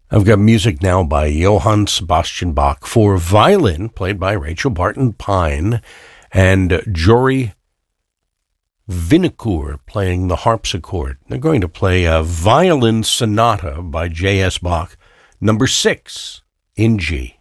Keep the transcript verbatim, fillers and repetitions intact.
I've got music now by Johann Sebastian Bach for violin, played by Rachel Barton Pine, and Jory Vinocourt playing the harpsichord. They're going to play a violin sonata by J S Bach, number six in G.